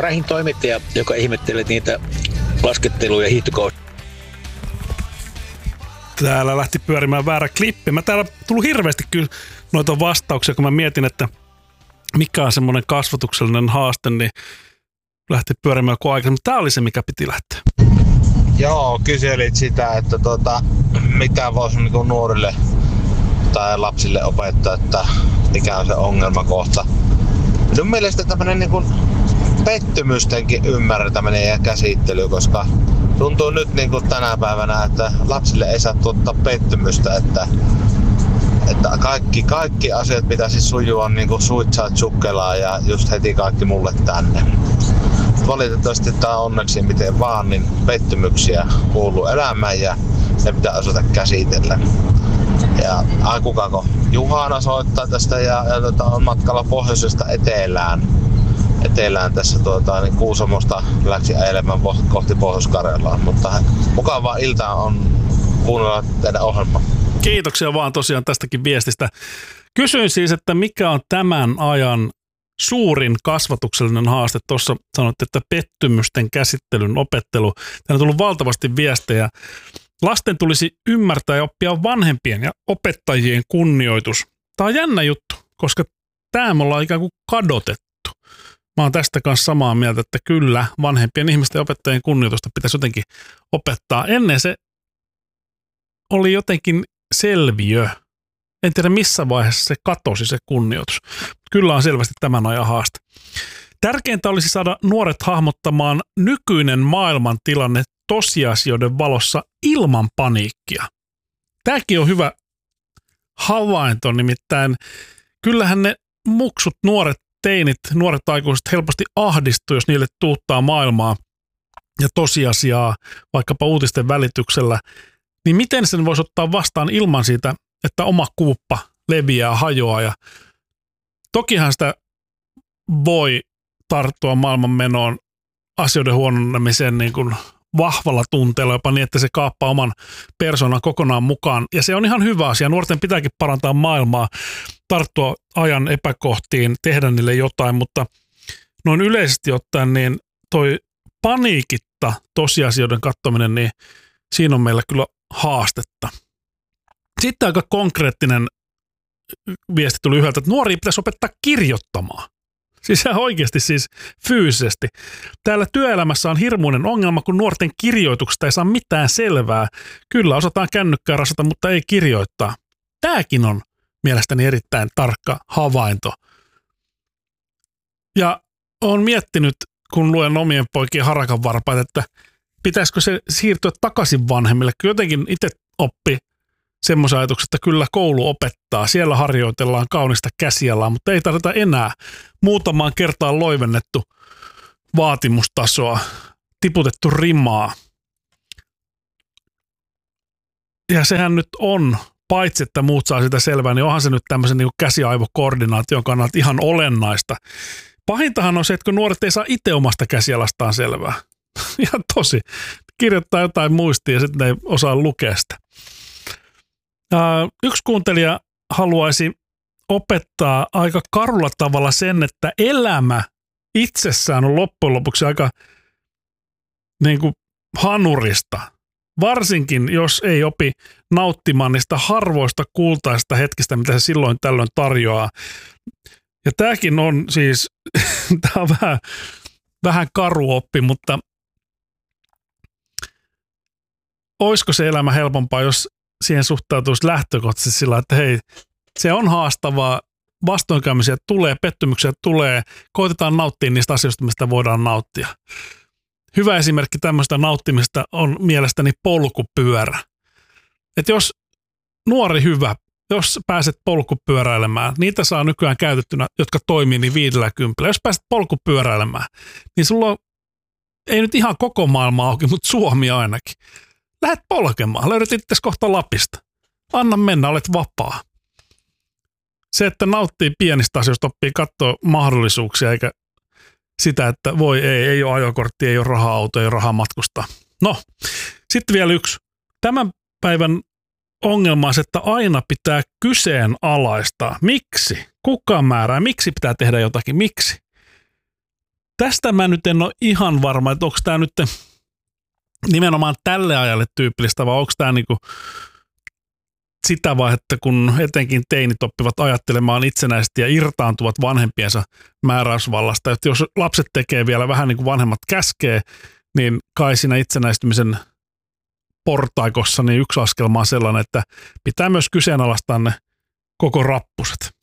Parahin toimittaja, joka ihmettelee niitä lasketteluja hiihtokausia. Täällä lähti pyörimään väärä klippi. Mä täällä tullut hirveästi kyllä noita vastauksia, kun mä mietin, että mikä on semmoinen kasvatuksellinen haaste, niin lähti pyörimään joku aika. Mutta tää oli se, mikä piti lähteä. Joo, kyselit sitä, että mitä voisi niinku nuorille tai lapsille opettaa, että mikä on se ongelmakohta. Minun mielestä tämmöinen niinku pettymystenkin ymmärtäminen ja käsittely, koska tuntuu nyt niinku tänä päivänä, että lapsille ei saa tuottaa pettymystä, että kaikki asiat pitäisi sujua niinku suitsaa tsukkelaa ja just heti kaikki mulle tänne. Valitettavasti tää onneksi miten vaan, niin pettymyksiä kuuluu elämään ja ne pitää osata käsitellä. Ja kukaako Juhana soittaa tästä ja on matkalla pohjoisesta etelään tässä niin Kuusamosta läksi ajelemaan kohti Pohjois-Karjalaa, mutta mukavaa iltaa on kuunnella teidän ohjelmaa. Kiitoksia vaan tosiaan tästäkin viestistä. Kysyin siis, että mikä on tämän ajan suurin kasvatuksellinen haaste. Tuossa sanoit, että pettymysten käsittelyn opettelu. Täällä on tullut valtavasti viestejä. Lasten tulisi ymmärtää ja oppia vanhempien ja opettajien kunnioitus. Tämä on jännä juttu, koska tämä me ollaan ikään kuin kadotettu. Mä oon tästä kanssa samaa mieltä, että kyllä vanhempien ihmisten ja opettajien kunnioitusta pitäisi jotenkin opettaa. Ennen se oli jotenkin selviö. En tiedä missä vaiheessa se katosi se kunnioitus. Kyllä on selvästi tämän ajan haaste. Tärkeintä olisi saada nuoret hahmottamaan nykyinen maailmantilanne tosiasioiden valossa ilman paniikkia. Tämäkin on hyvä havainto, nimittäin kyllähän ne muksut, nuoret teinit, nuoret aikuiset helposti ahdistuu, jos niille tuuttaa maailmaa ja tosiasiaa vaikkapa uutisten välityksellä. Niin miten sen voisi ottaa vastaan ilman siitä, että oma kuuppa leviää, hajoaa. Ja tokihan sitä voi tarttua maailmanmenoon asioiden huononemiseen niin kuin vahvalla tunteella, jopa niin, että se kaappaa oman persoonan kokonaan mukaan. Ja se on ihan hyvä asia. Nuorten pitääkin parantaa maailmaa, tarttua ajan epäkohtiin, tehdä niille jotain, mutta noin yleisesti ottaen niin toi paniikitta tosiasioiden katsominen, niin siinä on meillä kyllä haastetta. Sitten aika konkreettinen viesti tuli yhdeltä, että nuoria pitäisi opettaa kirjoittamaan. Siis oikeasti siis fyysisesti. Täällä työelämässä on hirmuinen ongelma, kun nuorten kirjoituksesta ei saa mitään selvää. Kyllä osataan kännykkää rasata, mutta ei kirjoittaa. Tämäkin on mielestäni erittäin tarkka havainto. Ja olen miettinyt, kun luen omien poikien harakanvarpaita, että pitäisikö se siirtyä takaisin vanhemmille. Kyllä jotenkin itse oppi semmoisen ajatuksen, että kyllä koulu opettaa. Siellä harjoitellaan kaunista käsialaa, mutta ei tarvita enää. Muutamaan kertaan loivennettu vaatimustasoa, tiputettu rimaa. Ja sehän nyt on, paitsi että muut saa sitä selvää, niin onhan se nyt tämmöisen niin käsiaivokoordinaation kannalta ihan olennaista. Pahintahan on se, että kun nuoret ei saa itse omasta käsialastaan selvää. Ihan tosi. Kirjoittaa jotain muistia ja sitten ei osaa lukea sitä. Yksi kuuntelija haluaisi opettaa aika karulla tavalla sen, että elämä itsessään on loppujen lopuksi aika niin kuin hanurista. Varsinkin, jos ei opi nauttimaan niistä harvoista kultaista hetkistä, mitä se silloin tällöin tarjoaa. Ja tämäkin on siis, tämä on vähän karu oppi, mutta olisiko se elämä helpompaa, jos siihen suhtautuisi lähtökohtaisesti sillä, että hei, se on haastavaa, vastoinkäymisiä tulee, pettymyksiä tulee, koitetaan nauttia niistä asioista, mistä voidaan nauttia. Hyvä esimerkki tämmöistä nauttimista on mielestäni polkupyörä. Että jos nuori hyvä, jos pääset polkupyöräilemään, niitä saa nykyään käytettynä, jotka toimii niin 50. Jos pääset polkupyöräilemään, niin sulla on, ei nyt ihan koko maailma auki, mutta Suomi ainakin. Lähet polkemaan, löydät itse kohta Lapista. Anna mennä, olet vapaa. Se, että nauttii pienistä asioista, oppii katsoa mahdollisuuksia, eikä sitä, että voi ei ole ajokorttia, ei ole raha-auto, ei ole rahaa matkustaa. No, sitten vielä yksi. Tämän päivän ongelma on se, että aina pitää kyseenalaistaa. Miksi? Kuka määrää? Miksi pitää tehdä jotakin? Miksi? tästä mä nyt en ole ihan varma, että onko tämä nyt nimenomaan tälle ajalle tyypillistä, vai onko tämä niinku sitä vaihetta, kun etenkin teinit oppivat ajattelemaan itsenäisesti ja irtaantuvat vanhempiensa määräysvallasta. Että jos lapset tekee vielä vähän niin kuin vanhemmat käskee, niin kai siinä itsenäistymisen portaikossa niin yksi askelma on sellainen, että pitää myös kyseenalaistaa ne koko rappuset.